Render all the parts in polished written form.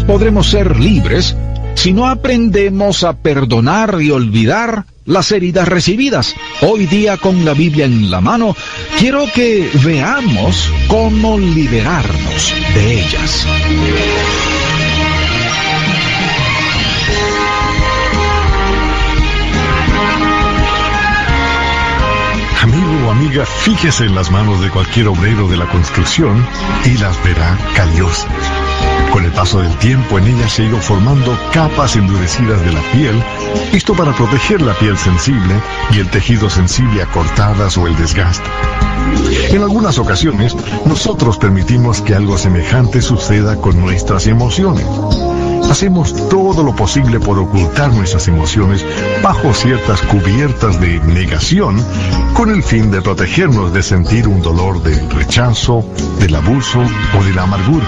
podremos ser libres si no aprendemos a perdonar y olvidar las heridas recibidas. Hoy día, con la Biblia en la mano, quiero que veamos cómo liberarnos de ellas. Amigo o amiga, fíjese en las manos de cualquier obrero de la construcción y las verá callosas. Con el paso del tiempo, en ellas se han ido formando capas endurecidas de la piel, esto para proteger la piel sensible y el tejido sensible a cortadas o el desgaste. En algunas ocasiones, nosotros permitimos que algo semejante suceda con nuestras emociones. Hacemos todo lo posible por ocultar nuestras emociones bajo ciertas cubiertas de negación, con el fin de protegernos de sentir un dolor del rechazo, del abuso o de la amargura.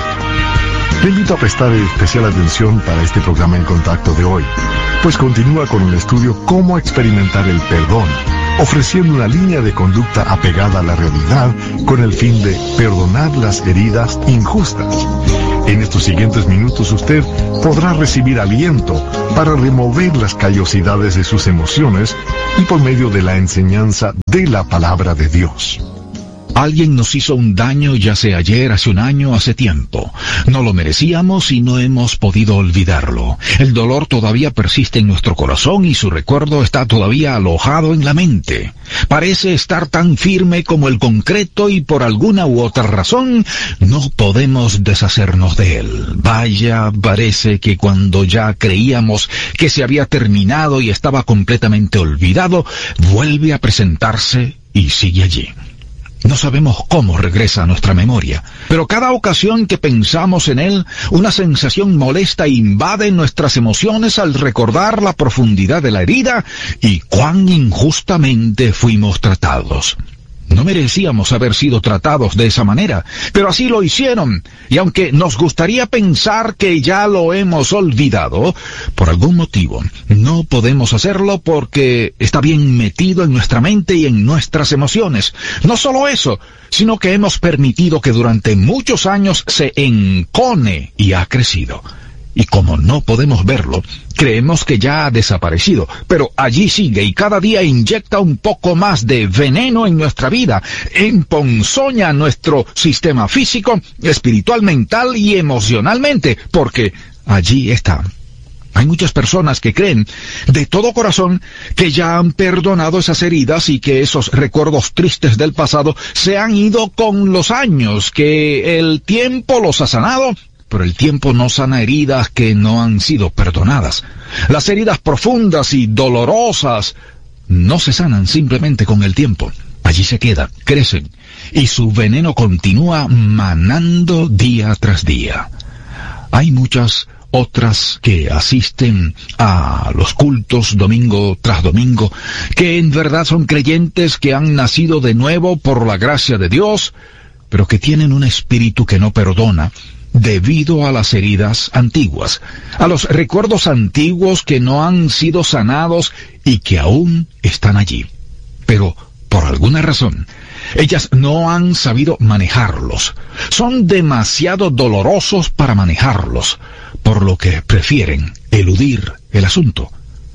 Le invito a prestar especial atención para este programa En Contacto de hoy, pues continúa con el estudio Cómo experimentar el perdón, ofreciendo una línea de conducta apegada a la realidad con el fin de perdonar las heridas injustas. En estos siguientes minutos usted podrá recibir aliento para remover las callosidades de sus emociones y por medio de la enseñanza de la palabra de Dios. Alguien nos hizo un daño, ya sea ayer, hace un año, hace tiempo. No lo merecíamos y no hemos podido olvidarlo. El dolor todavía persiste en nuestro corazón y su recuerdo está todavía alojado en la mente. Parece estar tan firme como el concreto y por alguna u otra razón no podemos deshacernos de él. Vaya, parece que cuando ya creíamos que se había terminado y estaba completamente olvidado, vuelve a presentarse y sigue allí. No sabemos cómo regresa a nuestra memoria, pero cada ocasión que pensamos en él, una sensación molesta invade nuestras emociones al recordar la profundidad de la herida y cuán injustamente fuimos tratados. No merecíamos haber sido tratados de esa manera, pero así lo hicieron, y aunque nos gustaría pensar que ya lo hemos olvidado, por algún motivo no podemos hacerlo porque está bien metido en nuestra mente y en nuestras emociones. No solo eso, sino que hemos permitido que durante muchos años se encone y ha crecido. Y como no podemos verlo, creemos que ya ha desaparecido, pero allí sigue y cada día inyecta un poco más de veneno en nuestra vida, emponzoña nuestro sistema físico, espiritual, mental y emocionalmente, porque allí está. Hay muchas personas que creen de todo corazón que ya han perdonado esas heridas y que esos recuerdos tristes del pasado se han ido con los años, que el tiempo los ha sanado. Pero el tiempo no sana heridas que no han sido perdonadas. Las heridas profundas y dolorosas no se sanan simplemente con el tiempo. Allí se quedan, crecen, y su veneno continúa manando día tras día. Hay muchas otras que asisten a los cultos domingo tras domingo, que en verdad son creyentes que han nacido de nuevo por la gracia de Dios, pero que tienen un espíritu que no perdona, debido a las heridas antiguas, a los recuerdos antiguos que no han sido sanados y que aún están allí. Pero, por alguna razón, ellas no han sabido manejarlos. Son demasiado dolorosos para manejarlos, por lo que prefieren eludir el asunto.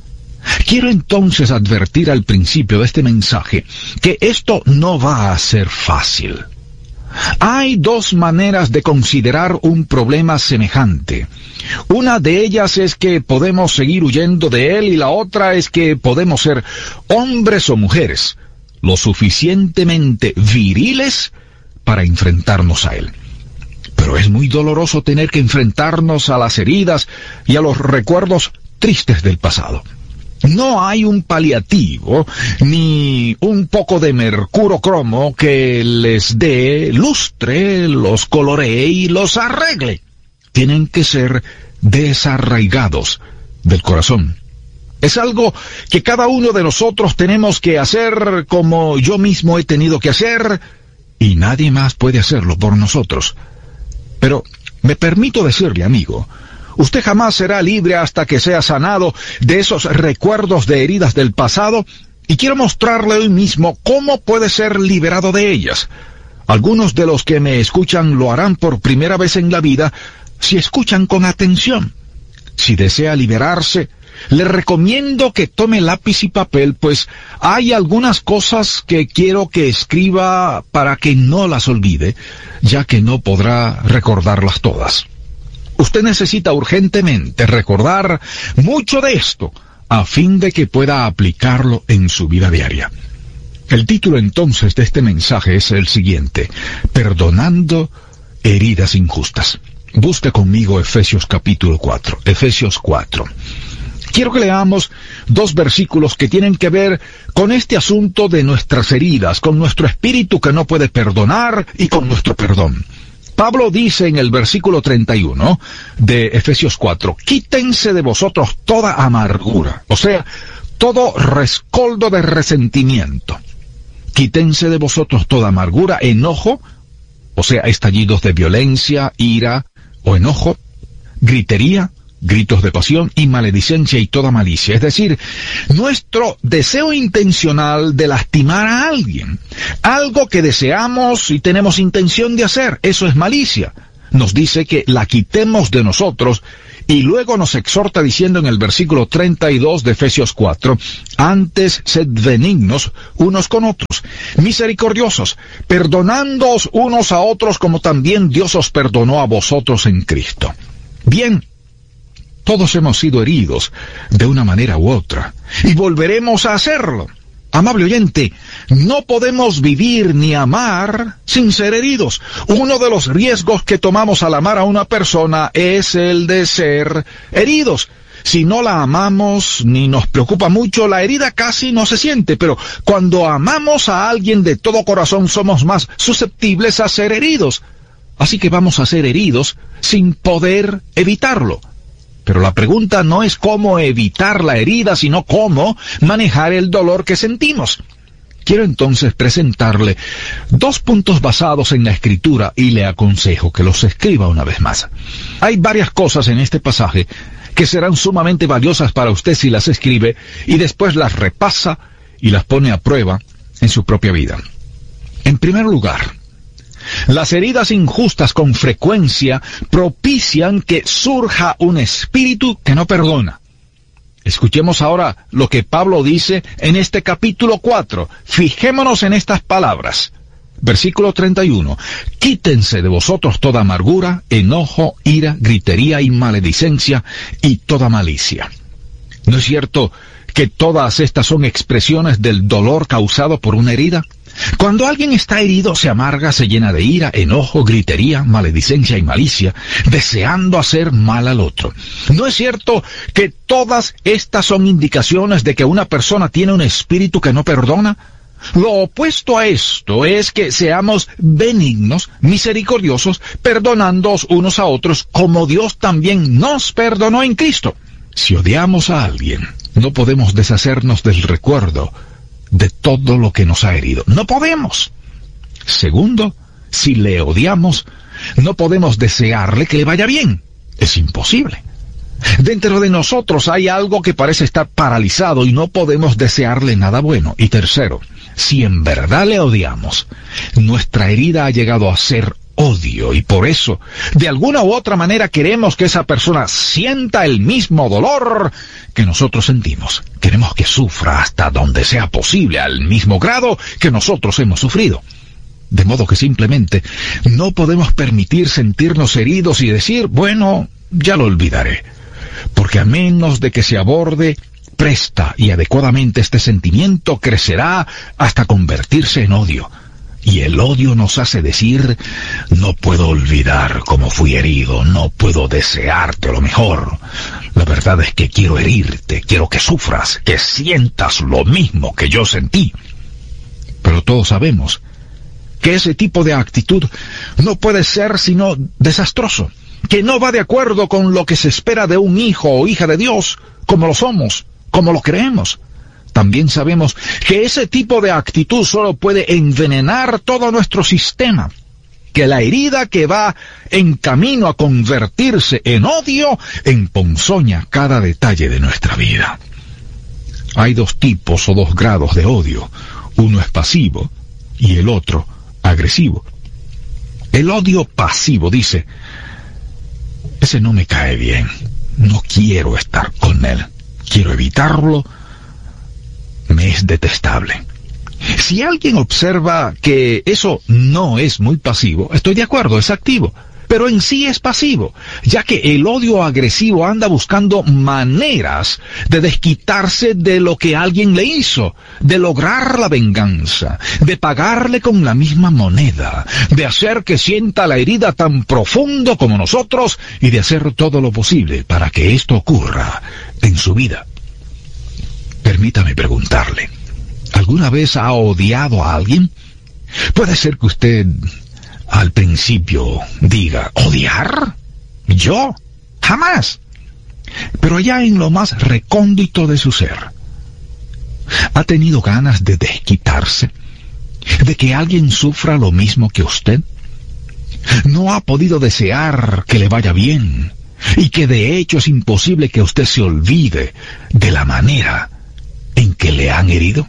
Quiero entonces advertir al principio de este mensaje que esto no va a ser fácil. Hay dos maneras de considerar un problema semejante. Una de ellas es que podemos seguir huyendo de él y la otra es que podemos ser hombres o mujeres lo suficientemente viriles para enfrentarnos a él. Pero es muy doloroso tener que enfrentarnos a las heridas y a los recuerdos tristes del pasado. No hay un paliativo, ni un poco de mercurio cromo que les dé lustre, los coloree y los arregle. Tienen que ser desarraigados del corazón. Es algo que cada uno de nosotros tenemos que hacer como yo mismo he tenido que hacer, y nadie más puede hacerlo por nosotros. Pero me permito decirle, amigo, usted jamás será libre hasta que sea sanado de esos recuerdos de heridas del pasado, y quiero mostrarle hoy mismo cómo puede ser liberado de ellas. Algunos de los que me escuchan lo harán por primera vez en la vida, si escuchan con atención. Si desea liberarse, le recomiendo que tome lápiz y papel, pues hay algunas cosas que quiero que escriba para que no las olvide, ya que no podrá recordarlas todas. Usted necesita urgentemente recordar mucho de esto, a fin de que pueda aplicarlo en su vida diaria. El título entonces de este mensaje es el siguiente: Perdonando heridas injustas. Busque conmigo Efesios capítulo 4. Efesios 4. Quiero que leamos 2 versículos que tienen que ver con este asunto de nuestras heridas, con nuestro espíritu que no puede perdonar y con nuestro perdón. Pablo dice en el versículo 31 de Efesios 4, quítense de vosotros toda amargura, o sea, todo rescoldo de resentimiento. Quítense de vosotros toda amargura, enojo, o sea, estallidos de violencia, ira o enojo, gritería, gritos de pasión y maledicencia y toda malicia. Es decir, nuestro deseo intencional de lastimar a alguien. Algo que deseamos y tenemos intención de hacer. Eso es malicia. Nos dice que la quitemos de nosotros y luego nos exhorta diciendo en el versículo 32 de Efesios 4, antes sed benignos unos con otros, misericordiosos, perdonándoos unos a otros como también Dios os perdonó a vosotros en Cristo. Bien, todos hemos sido heridos de una manera u otra, y volveremos a hacerlo. Amable oyente, no podemos vivir ni amar sin ser heridos. Uno de los riesgos que tomamos al amar a una persona es el de ser heridos. Si no la amamos ni nos preocupa mucho, la herida casi no se siente, pero cuando amamos a alguien de todo corazón somos más susceptibles a ser heridos. Así que vamos a ser heridos sin poder evitarlo. Pero la pregunta no es cómo evitar la herida, sino cómo manejar el dolor que sentimos. Quiero entonces presentarle 2 puntos basados en la Escritura y le aconsejo que los escriba una vez más. Hay varias cosas en este pasaje que serán sumamente valiosas para usted si las escribe y después las repasa y las pone a prueba en su propia vida. En primer lugar, las heridas injustas con frecuencia propician que surja un espíritu que no perdona. Escuchemos ahora lo que Pablo dice en este capítulo 4. Fijémonos en estas palabras. Versículo 31. Quítense de vosotros toda amargura, enojo, ira, gritería y maledicencia y toda malicia. ¿No es cierto que todas estas son expresiones del dolor causado por una herida? Cuando alguien está herido, se amarga, se llena de ira, enojo, gritería, maledicencia y malicia, deseando hacer mal al otro. ¿No es cierto que todas estas son indicaciones de que una persona tiene un espíritu que no perdona? Lo opuesto a esto es que seamos benignos, misericordiosos, perdonándoos unos a otros, como Dios también nos perdonó en Cristo. Si odiamos a alguien, no podemos deshacernos del recuerdo de todo lo que nos ha herido. No podemos. Segundo, si le odiamos, no podemos desearle que le vaya bien. Es imposible. Dentro de nosotros hay algo que parece estar paralizado y no podemos desearle nada bueno. Y tercero, si en verdad le odiamos, nuestra herida ha llegado a ser odio y por eso, de alguna u otra manera queremos que esa persona sienta el mismo dolor que nosotros sentimos. Queremos que sufra hasta donde sea posible, al mismo grado que nosotros hemos sufrido. De modo que simplemente no podemos permitir sentirnos heridos y decir, bueno, ya lo olvidaré. Porque a menos de que se aborde presta y adecuadamente este sentimiento, crecerá hasta convertirse en odio. Y el odio nos hace decir, no puedo olvidar cómo fui herido, no puedo desearte lo mejor. La verdad es que quiero herirte, quiero que sufras, que sientas lo mismo que yo sentí. Pero todos sabemos que ese tipo de actitud no puede ser sino desastroso, que no va de acuerdo con lo que se espera de un hijo o hija de Dios, como lo somos, como lo creemos. También sabemos que ese tipo de actitud solo puede envenenar todo nuestro sistema, que la herida que va en camino a convertirse en odio emponzoña cada detalle de nuestra vida. Hay 2 tipos o 2 grados de odio. Uno es pasivo y el otro agresivo. El odio pasivo dice, ese no me cae bien. No quiero estar con él. Quiero evitarlo. Me es detestable. Si alguien observa que eso no es muy pasivo, estoy de acuerdo, es activo. Pero en sí es pasivo, ya que el odio agresivo anda buscando maneras de desquitarse de lo que alguien le hizo, de lograr la venganza, de pagarle con la misma moneda, de hacer que sienta la herida tan profundo como nosotros y de hacer todo lo posible para que esto ocurra en su vida. Permítame preguntarle, ¿alguna vez ha odiado a alguien? Puede ser que usted al principio diga, ¿odiar? ¿Yo? Jamás. Pero allá en lo más recóndito de su ser, ¿ha tenido ganas de desquitarse? ¿De que alguien sufra lo mismo que usted? ¿No ha podido desear que le vaya bien? Y que de hecho es imposible que usted se olvide de la manera en que le han herido.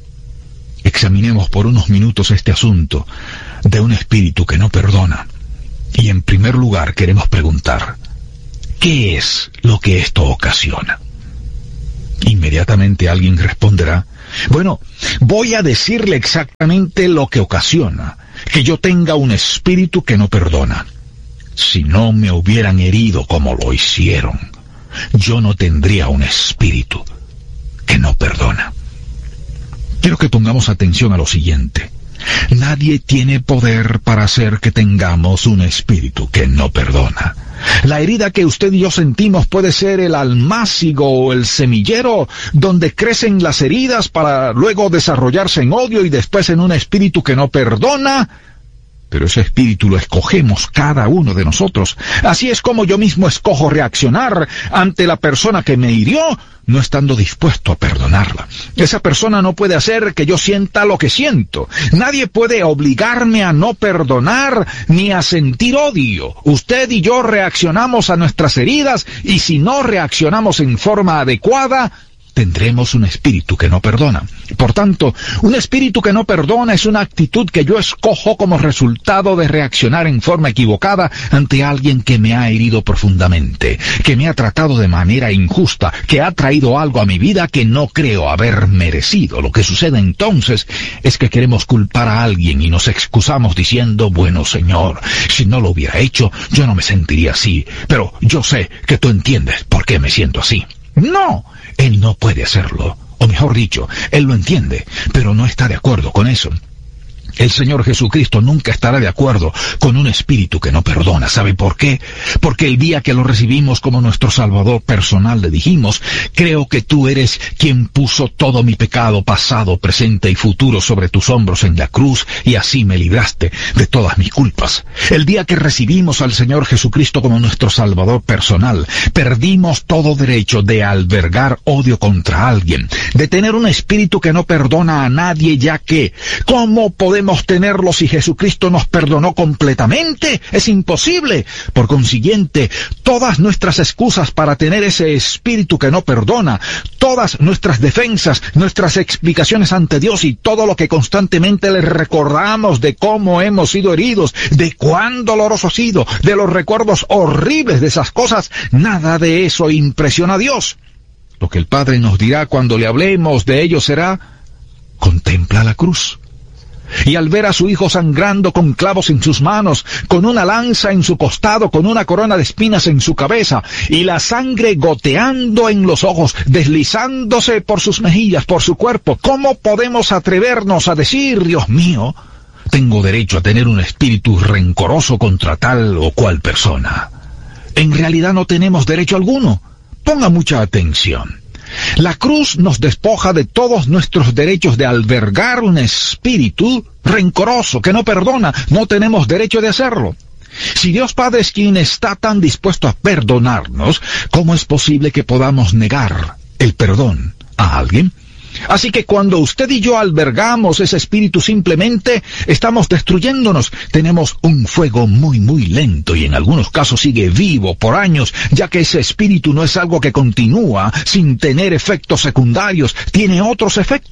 Examinemos por unos minutos este asunto de un espíritu que no perdona. Y en primer lugar queremos preguntar, ¿qué es lo que esto ocasiona? Inmediatamente alguien responderá, bueno, voy a decirle exactamente lo que ocasiona que yo tenga un espíritu que no perdona. Si no me hubieran herido como lo hicieron, yo no tendría un espíritu que no perdona. Quiero que pongamos atención a lo siguiente. Nadie tiene poder para hacer que tengamos un espíritu que no perdona. La herida que usted y yo sentimos puede ser el almácigo o el semillero donde crecen las heridas para luego desarrollarse en odio y después en un espíritu que no perdona. Pero ese espíritu lo escogemos cada uno de nosotros. Así es como yo mismo escojo reaccionar ante la persona que me hirió, no estando dispuesto a perdonarla. Esa persona no puede hacer que yo sienta lo que siento. Nadie puede obligarme a no perdonar ni a sentir odio. Usted y yo reaccionamos a nuestras heridas y si no reaccionamos en forma adecuada, tendremos un espíritu que no perdona. Por tanto, un espíritu que no perdona es una actitud que yo escojo como resultado de reaccionar en forma equivocada ante alguien que me ha herido profundamente, que me ha tratado de manera injusta, que ha traído algo a mi vida que no creo haber merecido. Lo que sucede entonces es que queremos culpar a alguien y nos excusamos diciendo, bueno, Señor, si no lo hubiera hecho, yo no me sentiría así, pero yo sé que tú entiendes por qué me siento así. No, él no puede hacerlo, o mejor dicho, él lo entiende, pero no está de acuerdo con eso. El Señor Jesucristo nunca estará de acuerdo con un espíritu que no perdona. ¿Sabe por qué? Porque el día que lo recibimos como nuestro Salvador personal le dijimos, creo que tú eres quien puso todo mi pecado pasado, presente y futuro sobre tus hombros en la cruz y así me libraste de todas mis culpas. El día que recibimos al Señor Jesucristo como nuestro Salvador personal, perdimos todo derecho de albergar odio contra alguien, de tener un espíritu que no perdona a nadie, ya que, ¿cómo podemos tenerlo si Jesucristo nos perdonó completamente? Es imposible. Por consiguiente, todas nuestras excusas para tener ese espíritu que no perdona, todas nuestras defensas, nuestras explicaciones ante Dios y todo lo que constantemente le recordamos de cómo hemos sido heridos, de cuán doloroso ha sido, de los recuerdos horribles de esas cosas, nada de eso impresiona a Dios. Lo que el Padre nos dirá cuando le hablemos de ello será, contempla la cruz. Y al ver a su hijo sangrando con clavos en sus manos, con una lanza en su costado, con una corona de espinas en su cabeza, y la sangre goteando en los ojos, deslizándose por sus mejillas, por su cuerpo, ¿cómo podemos atrevernos a decir, Dios mío, tengo derecho a tener un espíritu rencoroso contra tal o cual persona? En realidad no tenemos derecho alguno. Ponga mucha atención. La cruz nos despoja de todos nuestros derechos de albergar un espíritu rencoroso que no perdona. No tenemos derecho de hacerlo. Si Dios Padre es quien está tan dispuesto a perdonarnos, ¿cómo es posible que podamos negar el perdón a alguien? Así que cuando usted y yo albergamos ese espíritu, simplemente estamos destruyéndonos. Tenemos un fuego muy lento y en algunos casos sigue vivo por años, ya que ese espíritu no es algo que continúa sin tener efectos secundarios, tiene otros efectos.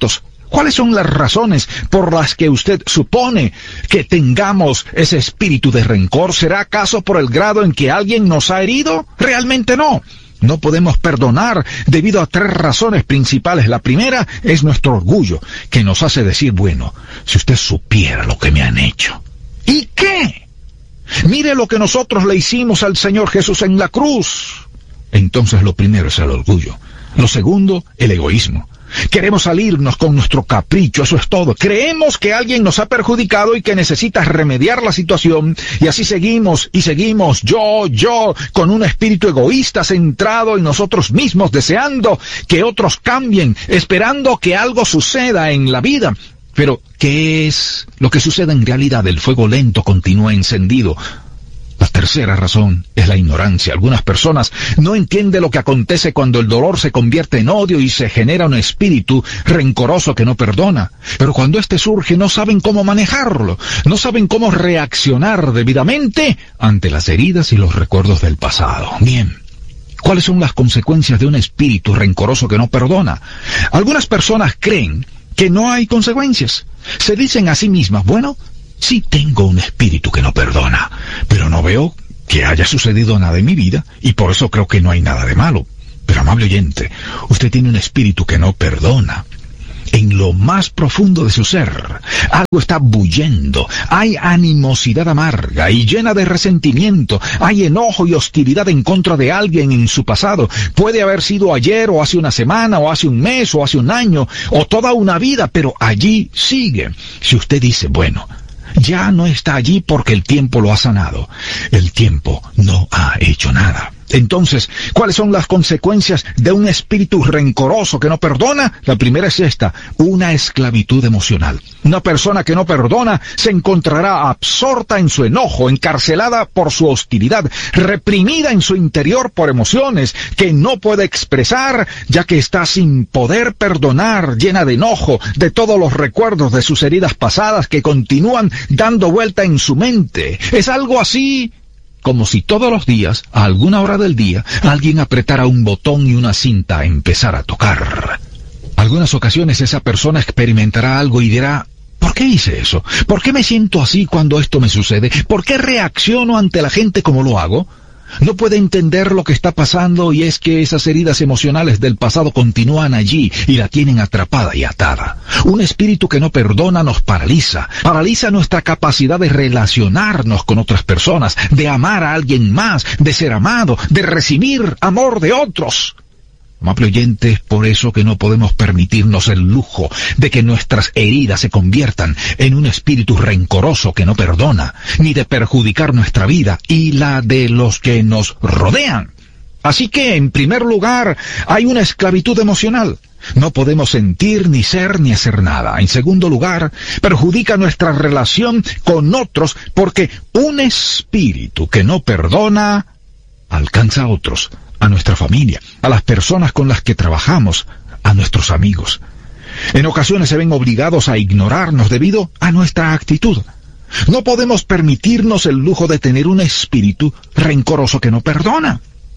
¿Cuáles son las razones por las que usted supone que tengamos ese espíritu de rencor? ¿Será acaso por el grado en que alguien nos ha herido? Realmente no. No podemos perdonar debido a 3 razones principales. La primera es nuestro orgullo, que nos hace decir, bueno, si usted supiera lo que me han hecho. ¿Y qué? Mire lo que nosotros le hicimos al Señor Jesús en la cruz. Entonces lo primero es el orgullo. Lo segundo, el egoísmo. Queremos salirnos con nuestro capricho, eso es todo. Creemos que alguien nos ha perjudicado y que necesita remediar la situación, y así seguimos y seguimos, yo, con un espíritu egoísta centrado en nosotros mismos, deseando que otros cambien, esperando que algo suceda en la vida. Pero, ¿qué es lo que sucede en realidad? El fuego lento continúa encendido. La tercera razón es la ignorancia. Algunas personas no entienden lo que acontece cuando el dolor se convierte en odio y se genera un espíritu rencoroso que no perdona. Pero cuando éste surge no saben cómo manejarlo, no saben cómo reaccionar debidamente ante las heridas y los recuerdos del pasado. Bien, ¿cuáles son las consecuencias de un espíritu rencoroso que no perdona? Algunas personas creen que no hay consecuencias. Se dicen a sí mismas, bueno, sí tengo un espíritu que no perdona, pero no veo que haya sucedido nada en mi vida y por eso creo que no hay nada de malo. Pero, amable oyente, usted tiene un espíritu que no perdona. En lo más profundo de su ser, algo está bullendo. Hay animosidad amarga y llena de resentimiento. Hay enojo y hostilidad en contra de alguien en su pasado. Puede haber sido ayer, o hace una semana, o hace un mes, o hace un año, o toda una vida, pero allí sigue. Si usted dice, bueno, ya no está allí porque el tiempo lo ha sanado. El tiempo no ha hecho nada. Entonces, ¿cuáles son las consecuencias de un espíritu rencoroso que no perdona? La primera es esta, una esclavitud emocional. Una persona que no perdona se encontrará absorta en su enojo, encarcelada por su hostilidad, reprimida en su interior por emociones que no puede expresar, ya que está sin poder perdonar, llena de enojo, de todos los recuerdos de sus heridas pasadas que continúan dando vuelta en su mente. Es algo así como si todos los días, a alguna hora del día, alguien apretara un botón y una cinta empezara a tocar. Algunas ocasiones esa persona experimentará algo y dirá, ¿por qué hice eso? ¿Por qué me siento así cuando esto me sucede? ¿Por qué reacciono ante la gente como lo hago? No puede entender lo que está pasando y es que esas heridas emocionales del pasado continúan allí y la tienen atrapada y atada. Un espíritu que no perdona nos paraliza nuestra capacidad de relacionarnos con otras personas, de amar a alguien más, de ser amado, de recibir amor de otros. Amable oyente, es por eso que no podemos permitirnos el lujo de que nuestras heridas se conviertan en un espíritu rencoroso que no perdona, ni de perjudicar nuestra vida y la de los que nos rodean. Así que, en primer lugar, hay una esclavitud emocional. No podemos sentir, ni ser, ni hacer nada. En segundo lugar, perjudica nuestra relación con otros porque un espíritu que no perdona alcanza a otros, a nuestra familia, a las personas con las que trabajamos, a nuestros amigos. En ocasiones se ven obligados a ignorarnos debido a nuestra actitud. No podemos permitirnos el lujo de tener un espíritu rencoroso que no perdona.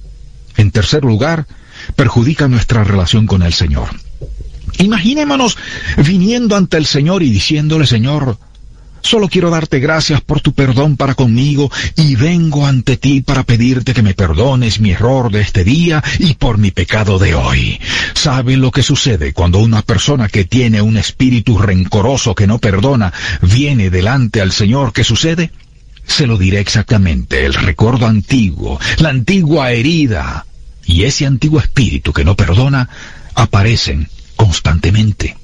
En tercer lugar, perjudica nuestra relación con el Señor. Imaginémonos viniendo ante el Señor y diciéndole, Señor, solo quiero darte gracias por tu perdón para conmigo y vengo ante ti para pedirte que me perdones mi error de este día y por mi pecado de hoy. ¿Sabe lo que sucede cuando una persona que tiene un espíritu rencoroso que no perdona viene delante al Señor? ¿Qué sucede? Se lo diré exactamente, el recuerdo antiguo, la antigua herida y ese antiguo espíritu que no perdona aparecen constantemente.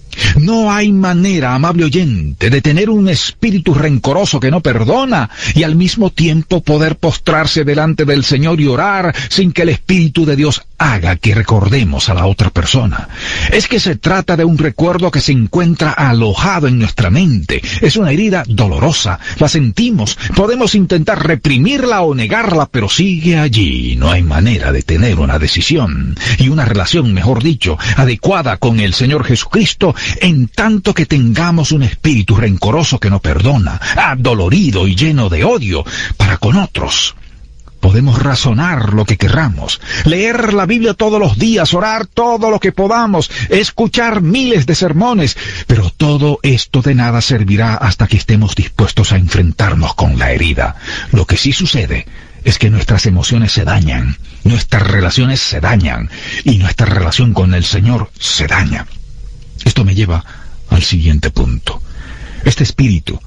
No hay manera, amable oyente, de tener un espíritu rencoroso que no perdona y al mismo tiempo poder postrarse delante del Señor y orar sin que el Espíritu de Dios haga que recordemos a la otra persona. Es que se trata de un recuerdo que se encuentra alojado en nuestra mente. Es una herida dolorosa, la sentimos, podemos intentar reprimirla o negarla, pero sigue allí. No hay manera de tener una decisión y una relación, mejor dicho, adecuada con el Señor Jesucristo, en tanto que tengamos un espíritu rencoroso que no perdona, adolorido y lleno de odio para con otros. Podemos razonar lo que querramos, leer la Biblia todos los días, orar todo lo que podamos, escuchar miles de sermones, pero todo esto de nada servirá hasta que estemos dispuestos a enfrentarnos con la herida. Lo que sí sucede es que nuestras emociones se dañan, nuestras relaciones se dañan y nuestra relación con el Señor se daña. Esto me lleva al siguiente punto. Este espíritu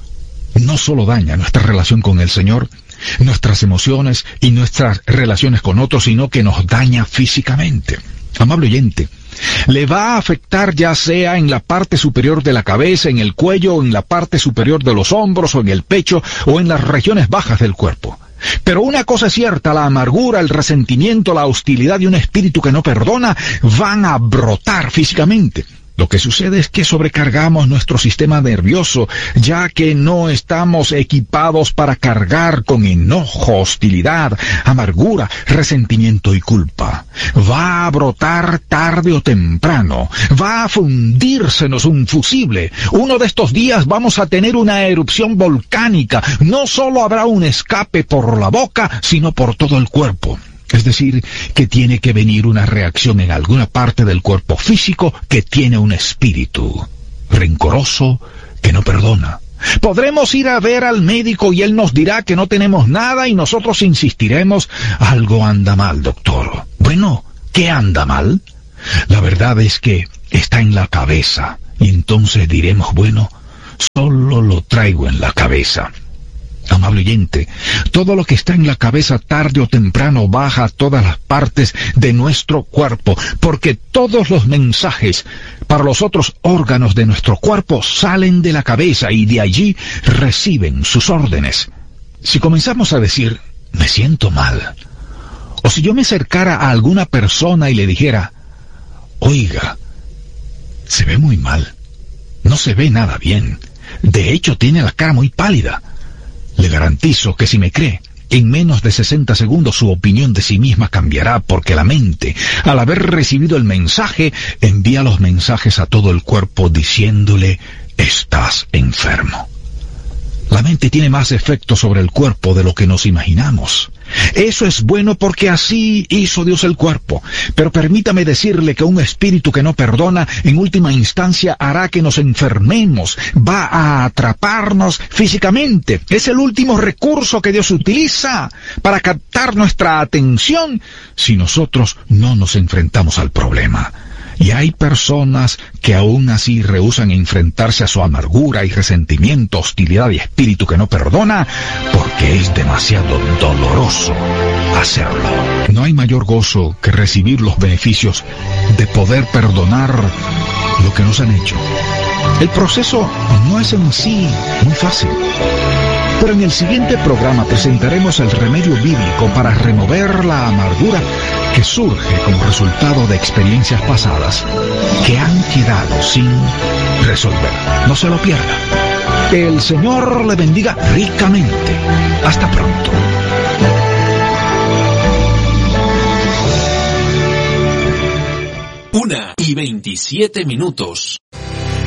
no solo daña nuestra relación con el Señor, nuestras emociones y nuestras relaciones con otros, sino que nos daña físicamente. Amable oyente, le va a afectar ya sea en la parte superior de la cabeza, en el cuello, en la parte superior de los hombros o en el pecho o en las regiones bajas del cuerpo. Pero una cosa es cierta, la amargura, el resentimiento, la hostilidad y un espíritu que no perdona van a brotar físicamente. Lo que sucede es que sobrecargamos nuestro sistema nervioso, ya que no estamos equipados para cargar con enojo, hostilidad, amargura, resentimiento y culpa. Va a brotar tarde o temprano, va a fundírsenos un fusible. Uno de estos días vamos a tener una erupción volcánica. No solo habrá un escape por la boca, sino por todo el cuerpo. Es decir, que tiene que venir una reacción en alguna parte del cuerpo físico que tiene un espíritu rencoroso que no perdona. Podremos ir a ver al médico y él nos dirá que no tenemos nada y nosotros insistiremos, algo anda mal, doctor. Bueno, ¿qué anda mal? La verdad es que está en la cabeza y entonces diremos, bueno, solo lo traigo en la cabeza. Amable oyente, todo lo que está en la cabeza tarde o temprano baja a todas las partes de nuestro cuerpo, porque todos los mensajes para los otros órganos de nuestro cuerpo salen de la cabeza y de allí reciben sus órdenes. Si comenzamos a decir, me siento mal, o si yo me acercara a alguna persona y le dijera, oiga, se ve muy mal, no se ve nada bien, de hecho tiene la cara muy pálida, le garantizo que si me cree, en menos de 60 segundos su opinión de sí misma cambiará, porque la mente, al haber recibido el mensaje, envía los mensajes a todo el cuerpo diciéndole, estás enfermo. La mente tiene más efecto sobre el cuerpo de lo que nos imaginamos. Eso es bueno porque así hizo Dios el cuerpo. Pero permítame decirle que un espíritu que no perdona, en última instancia hará que nos enfermemos, va a atraparnos físicamente. Es el último recurso que Dios utiliza para captar nuestra atención si nosotros no nos enfrentamos al problema. Y hay personas que aún así rehúsan enfrentarse a su amargura y resentimiento, hostilidad y espíritu que no perdona, porque es demasiado doloroso hacerlo. No hay mayor gozo que recibir los beneficios de poder perdonar lo que nos han hecho. El proceso no es en sí muy fácil. Pero en el siguiente programa presentaremos el remedio bíblico para remover la amargura que surge como resultado de experiencias pasadas que han quedado sin resolver. No se lo pierda. Que el Señor le bendiga ricamente. Hasta pronto. 1:27.